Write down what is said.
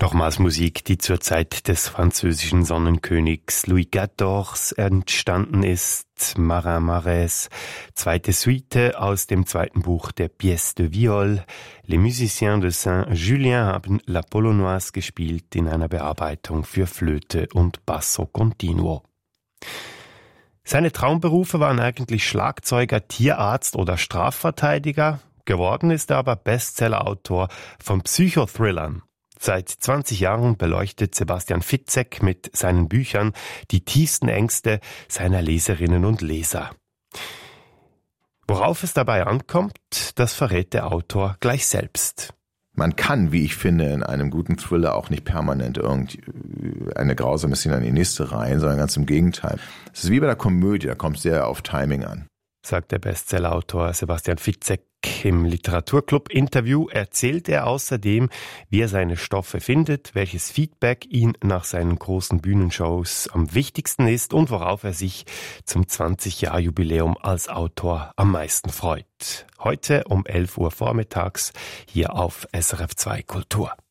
Nochmals Musik, die zur Zeit des französischen Sonnenkönigs Louis XIV entstanden ist. Marin Marais, zweite Suite aus dem zweiten Buch der Pièce de Viol. Les Musiciens de Saint-Julien haben La Polonaise gespielt in einer Bearbeitung für Flöte und Basso Continuo. Seine Traumberufe waren eigentlich Schlagzeuger, Tierarzt oder Strafverteidiger. Geworden ist er aber Bestsellerautor von Psychothrillern. Seit 20 Jahren beleuchtet Sebastian Fitzek mit seinen Büchern die tiefsten Ängste seiner Leserinnen und Leser. Worauf es dabei ankommt, das verrät der Autor gleich selbst. Man kann, wie ich finde, in einem guten Thriller auch nicht permanent eine grausame Szene an die nächste rein, sondern ganz im Gegenteil. Es ist wie bei der Komödie, da kommt es sehr auf Timing an. Sagt der Bestsellerautor Sebastian Fitzek. Im Literaturclub-Interview erzählt er außerdem, wie er seine Stoffe findet, welches Feedback ihm nach seinen großen Bühnenshows am wichtigsten ist und worauf er sich zum 20-Jahr-Jubiläum als Autor am meisten freut. Heute um 11 Uhr vormittags hier auf SRF 2 Kultur.